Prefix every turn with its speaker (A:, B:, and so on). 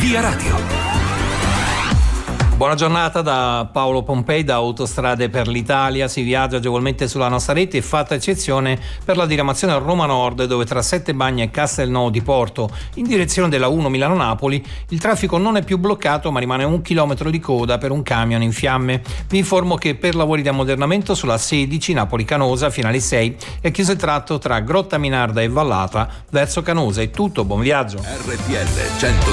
A: Via Radio. Buona giornata da Paolo Pompei, da Autostrade per l'Italia. Si viaggia agevolmente sulla nostra rete e fatta eccezione per la diramazione a Roma Nord, dove tra Settebagna e Castelnuovo di Porto, in direzione della 1 Milano-Napoli, il traffico non è più bloccato, ma rimane 1 chilometro di coda per un camion in fiamme. Vi informo che per lavori di ammodernamento sulla 16 Napoli-Canosa fino alle 6 è chiuso il tratto tra Grotta Minarda e Vallata verso Canosa. È tutto, buon viaggio.
B: RTL 100